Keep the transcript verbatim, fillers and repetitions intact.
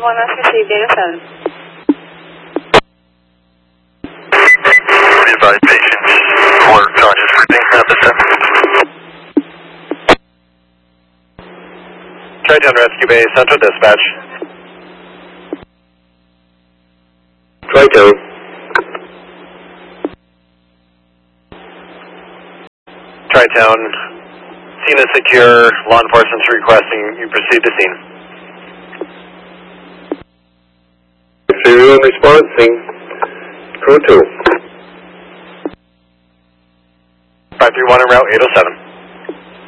one has received eight oh seven. Advise patients for conscious breathing at this time. Tri-Town Rescue Bay, Central Dispatch. Tri-Town. Tri-Town, scene is secure, law enforcement's requesting you proceed to scene. Serial responding. Crew two. five three one en route eight oh seven.